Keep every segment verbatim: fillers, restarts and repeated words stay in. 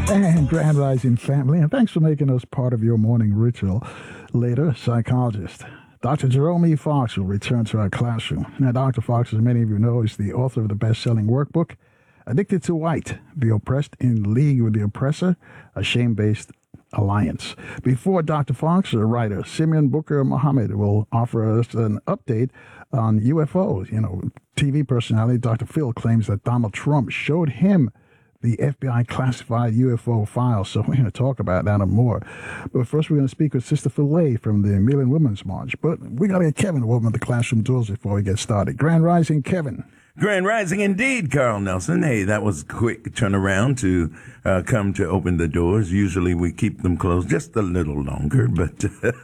And Grand Rising family, and thanks for making us part of your morning ritual. Later, psychologist Doctor Jerome E. Fox will return to our classroom. Now, Doctor Fox, as many of you know, is the author of the best-selling workbook, Addicted to White, The Oppressed in League with the Oppressor, a shame-based alliance. Before Doctor Fox, a writer, Simeon Booker Muhammad, will offer us an update on U F Os. You know, T V personality Doctor Phil claims that Donald Trump showed him the F B I classified U F O files, so we're going to talk about that and more. But first, we're going to speak with Sister Filet from the Million Women's March. But we got to get Kevin to open the classroom doors before we get started. Grand Rising, Kevin. Grand Rising indeed, Carl Nelson. Hey, that was a quick turnaround to uh, come to open the doors. Usually we keep them closed just a little longer, but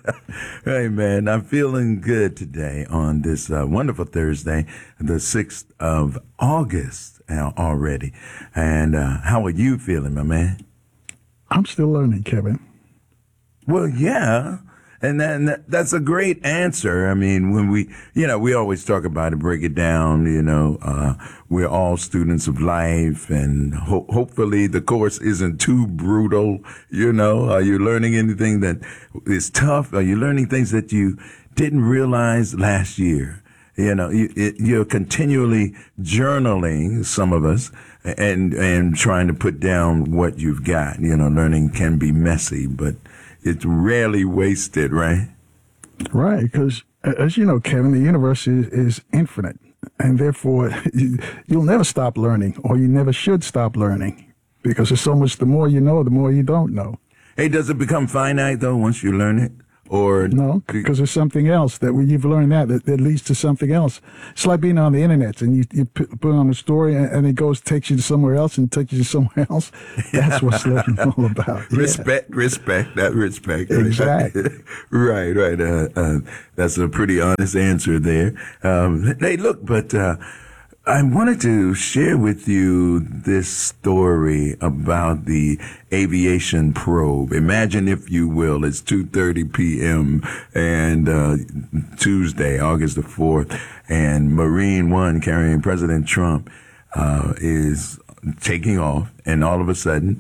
hey, man, I'm feeling good today on this uh, wonderful Thursday, the sixth of August uh, already. And uh, how are you feeling, my man? I'm still learning, Kevin. Well, yeah. And then that, that's a great answer. I mean, when we, you know, we always talk about it, break it down, you know, uh, we're all students of life, and ho- hopefully the course isn't too brutal. You know, are you learning anything that is tough? Are you learning things that you didn't realize last year? You know, you, it, you're continually journaling, some of us, and, and trying to put down what you've got. You know, learning can be messy, but it's rarely wasted, right? Right, because as you know, Kevin, the universe is, is infinite, and therefore you, you'll never stop learning, or you never should stop learning, because there's so much. The more you know, the more you don't know. Hey, does it become finite though once you learn it? Or no, because there's something else that when you've learned that, that, that leads to something else. It's like being on the internet, and you, you put on a story, and, and it goes, takes you to somewhere else, and takes you to somewhere else. That's what learning all about. Yeah. Respect, respect, that respect. Exactly. right, right. Uh, uh, that's a pretty honest answer there. Um, hey, look, but uh, I wanted to share with you this story about the aviation probe. Imagine, if you will, it's two thirty p.m. and uh, Tuesday, August the fourth, and Marine One carrying President Trump uh, is taking off, and all of a sudden,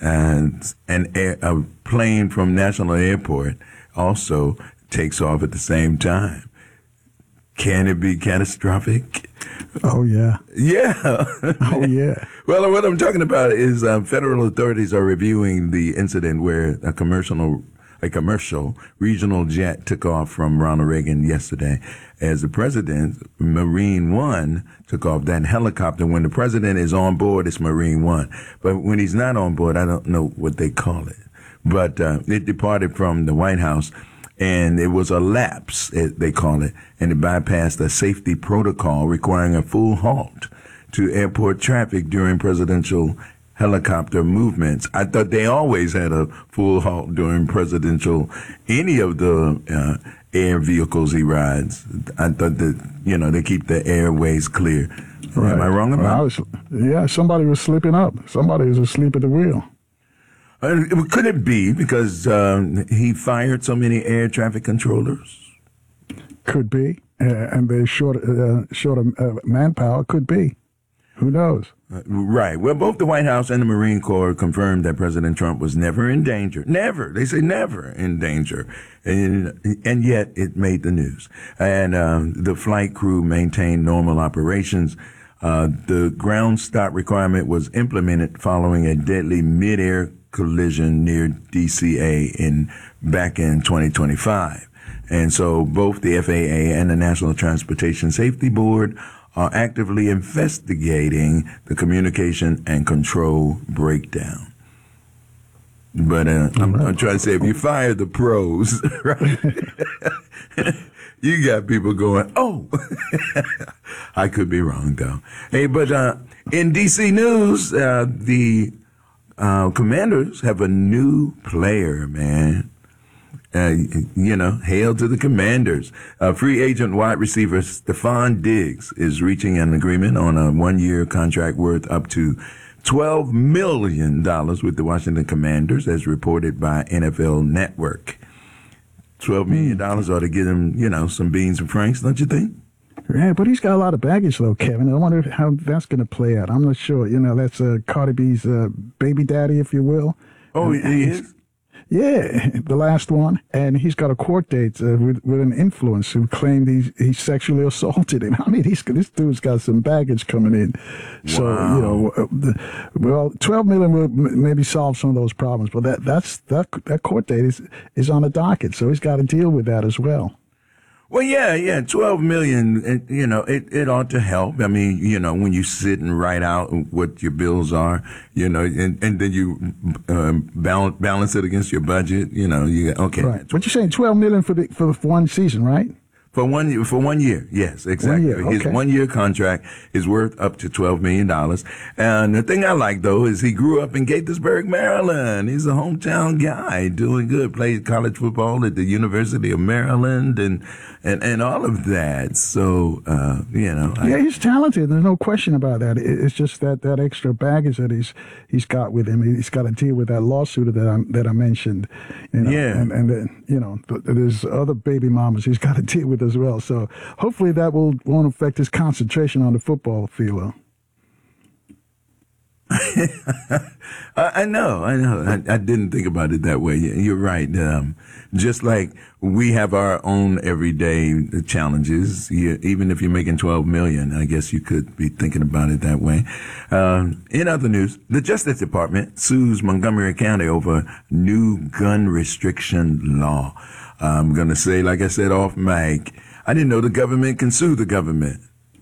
and an air, a plane from National Airport also takes off at the same time. Can it be catastrophic? Oh, yeah. Yeah. Oh, yeah. Well, what I'm talking about is uh, federal authorities are reviewing the incident where a commercial, a commercial regional jet took off from Ronald Reagan yesterday. As the president, Marine One took off that helicopter. When the president is on board, it's Marine One. But when he's not on board, I don't know what they call it. But uh, it departed from the White House. And it was a lapse, they call it, and it bypassed a safety protocol requiring a full halt to airport traffic during presidential helicopter movements. I thought they always had a full halt during presidential, any of the uh, air vehicles he rides. I thought that, you know, they keep the airways clear. Right. Am I wrong about well, I was, yeah, somebody was slipping up. Somebody was asleep at the wheel. Uh, could it be because um, he fired so many air traffic controllers? Could be. Uh, and they're short, uh, short of uh, manpower. Could be. Who knows? Uh, right. Well, both the White House and the Marine Corps confirmed that President Trump was never in danger. Never. They say never in danger. And, and yet it made the news. And um, the flight crew maintained normal operations. Uh, the ground stop requirement was implemented following a deadly mid-air collision near D C A in back in twenty twenty-five. And so both the F A A and the National Transportation Safety Board are actively investigating the communication and control breakdown. But uh, I'm, I'm trying to say, if you fire the pros, right, you got people going, oh, I could be wrong, though. Hey, but uh, in D C news, uh, the Uh, Commanders have a new player, man. Uh, you know, hail to the Commanders. Uh, free agent wide receiver Stephon Diggs is reaching an agreement on a one-year contract worth up to twelve million dollars with the Washington Commanders, as reported by N F L Network. twelve million dollars ought to get him, you know, some beans and franks, don't you think? Yeah, but he's got a lot of baggage, though, Kevin. I wonder how that's going to play out. I'm not sure. You know, that's uh, Cardi B's uh, baby daddy, if you will. Oh, And he he's- is? Yeah, the last one. And he's got a court date uh, with, with an influencer who claimed he, he sexually assaulted him. I mean, he's, this dude's got some baggage coming in. So, Wow. you know, uh, the, well, twelve million will m- maybe solve some of those problems. But that that's that, that court date is, is on the docket. So he's got to deal with that as well. Well, yeah, yeah, twelve million, it, you know, it, it ought to help. I mean, you know, when you sit and write out what your bills are, you know, and, and then you um, balance, balance it against your budget, you know, you okay. Right. But you're saying twelve million for the for, the, for one season, right? For one year, for one year, yes, exactly. year, His okay. one year contract is worth up to twelve million dollars. And the thing I like though is he grew up in Gaithersburg, Maryland. He's a hometown guy, doing good. Played college football at the University of Maryland, and and, and all of that. So uh, you know, I, Yeah, he's talented. There's no question about that. It- It's just that, that extra baggage that he's he's got with him. He's got to deal with that lawsuit that I that I mentioned. You know? Yeah. and and then you know th- there's other baby mamas he's got to deal with as well. So hopefully that will won't affect his concentration on the football field. though. I, I know, I know. I, I didn't think about it that way. You- You're right. Um, just like we have our own everyday challenges, you, even if you're making twelve million, I guess you could be thinking about it that way. Um, in other news, the Justice Department sues Montgomery County over new gun restriction law. I'm going to say, like I said off mic, I didn't know the government can sue the government.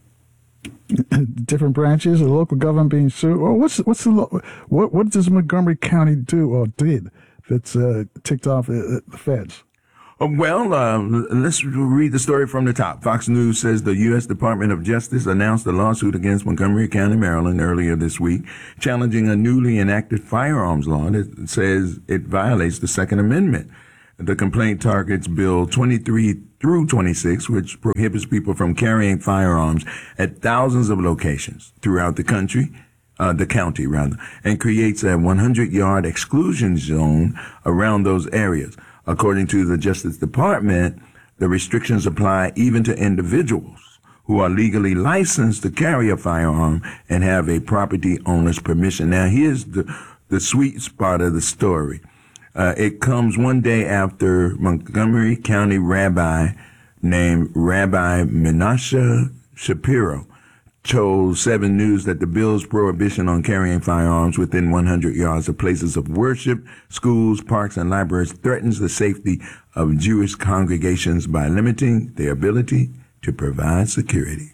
Different branches, the local government being sued. Well, what's what's the lo- what what does Montgomery County do or did that's uh, ticked off uh, the feds? Uh, Well, uh, let's read the story from the top. Fox News says the U S. Department of Justice announced a lawsuit against Montgomery County, Maryland earlier this week, challenging a newly enacted firearms law that says it violates the Second Amendment. The complaint targets Bill twenty-three through twenty-six, which prohibits people from carrying firearms at thousands of locations throughout the country, uh, the county rather, and creates a hundred yard exclusion zone around those areas. According to the Justice Department, the restrictions apply even to individuals who are legally licensed to carry a firearm and have a property owner's permission. Now, here's the, the sweet spot of the story. Uh, it comes one day after Montgomery County rabbi named Rabbi Menashe Shapiro told Seven News that the bill's prohibition on carrying firearms within one hundred yards of places of worship, schools, parks, and libraries threatens the safety of Jewish congregations by limiting their ability to provide security.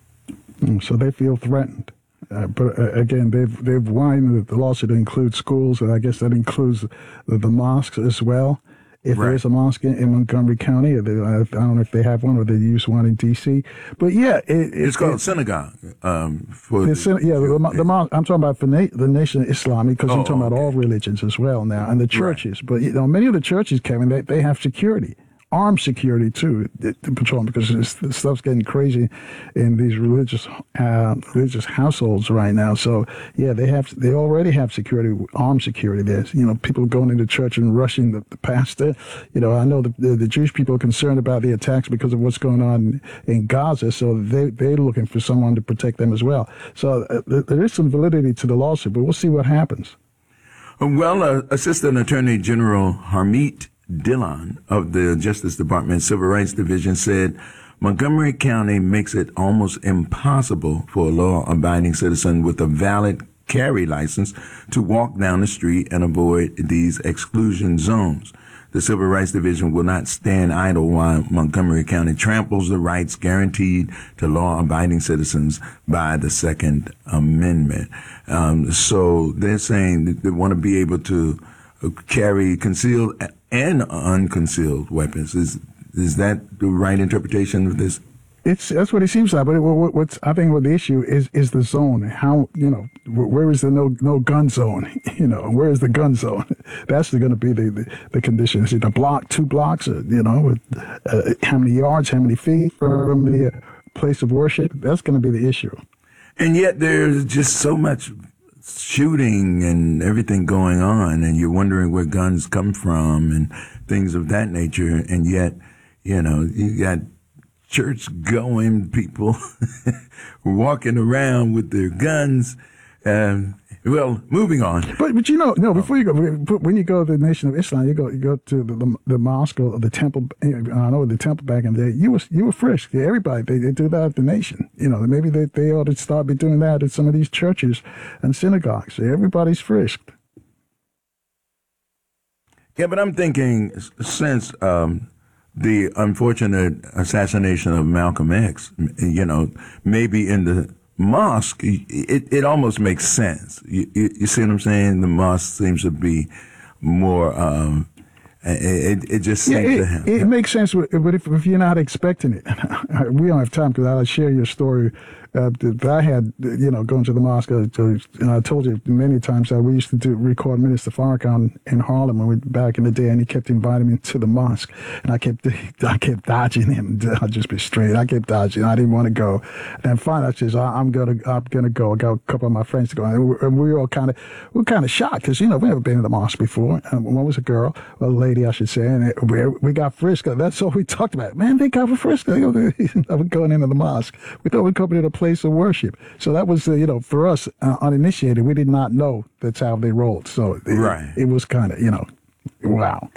Mm, So they feel threatened. Uh, but uh, again, they've they've widened the lawsuit to include schools, and I guess that includes the, the mosques as well. If Right. there is a mosque in, in Montgomery County, or they, I, I don't know if they have one or they use one in D C. But yeah, it, it, It's called it, synagogue. Um, for the, syn- yeah, the, mo- the mo- I'm talking about for na- the Nation of Islam because Oh, I'm talking about okay. all religions as well now, and the churches. But you know, many of the churches, Kevin, they, they have security, armed security too, to to patrol because this, this stuff's getting crazy in these religious uh, religious households right now. So yeah, they have they already have security, armed security. There's you know people going into church and rushing the, the pastor. You know, I know the, the the Jewish people are concerned about the attacks because of what's going on in Gaza, so they they're looking for someone to protect them as well. So uh, there there is some validity to the lawsuit, but we'll see what happens. Well, uh, Assistant Attorney General Harmeet Dillon of the Justice Department Civil Rights Division said Montgomery County makes it almost impossible for a law-abiding citizen with a valid carry license to walk down the street and avoid these exclusion zones. The Civil Rights Division will not stand idle while Montgomery County tramples the rights guaranteed to law-abiding citizens by the Second Amendment. Um, so they're saying that they want to be able to carry concealed and unconcealed weapons. Is is that the right interpretation of this? It's that's what it seems like. But what, what's I think what the issue is is the zone. How you know wh- where is the no no gun zone? You know where is the gun zone? That's going to be the, the the condition. Is it a block, two blocks? Or, you know, with, uh, how many yards, how many feet from the uh, place of worship? That's going to be the issue. And yet there's just so much shooting and everything going on, and you're wondering where guns come from and things of that nature. And yet, you know, you got church-going people walking around with their guns. Um, well, moving on. But but you know, no. Before you go, when you go to the Nation of Islam, you go you go to the the, the mosque or the temple. I know the temple back in the day. You was you were frisked. Everybody they, they do that at the Nation. You know, maybe they, they ought to start be doing that at some of these churches and synagogues. Everybody's frisked. Yeah, but I'm thinking since um, the unfortunate assassination of Malcolm X, you know, maybe in the mosque, it, it almost makes sense. You, you, you see what I'm saying? The mosque seems to be more, um, it, it just seems yeah, it, to have. It makes sense, but if, if you're not expecting it. We don't have time because I'll share your story uh, that I had, you know, going to the mosque. Uh, to, and I told you many times that we used to do record Minister Farrakhan in Harlem when we back in the day, and he kept inviting me to the mosque, and I kept I kept dodging him. I'll just be straight. I kept dodging. I didn't want to go. And finally, I said, I'm gonna I'm gonna go. I got a couple of my friends to go, and we, and we were all kind of we were kind of shocked because you know we never been in the mosque before. And one was a girl, a lady, I should say, and it, we, we got frisked. That's all we talked about. Man, they got frisked. They were going into the mosque. We thought we were coming to a place of worship. So that was, uh, you know, for us, uh, uninitiated, we did not know that's how they rolled. So it, right. it was kind of, you know, wow.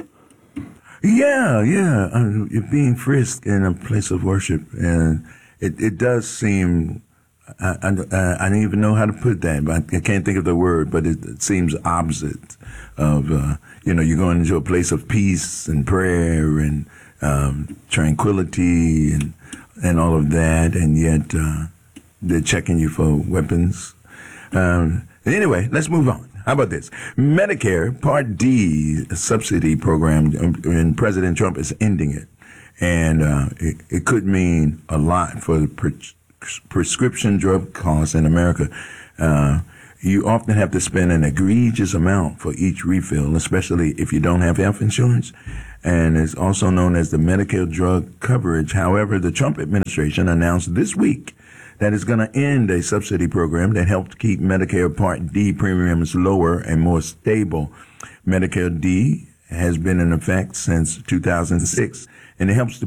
Yeah, yeah. Uh, you're being frisked in a place of worship. And it, it does seem, I, I, I don't even know how to put that, but I can't think of the word, but it, it seems opposite of, uh, you know, you're going into a place of peace and prayer and um, tranquility and, and all of that. And yet, uh, they're checking you for weapons. Um, anyway, let's move on. How about this? Medicare Part D subsidy program, and President Trump is ending it. And uh, it, it could mean a lot for the pre- prescription drug costs in America. Uh, you often have to spend an egregious amount for each refill, especially if you don't have health insurance. And it's also known as the Medicare drug coverage. However, the Trump administration announced this week that is going to end a subsidy program that helped keep Medicare Part D premiums lower and more stable. Medicare D has been in effect since two thousand six, and it helps to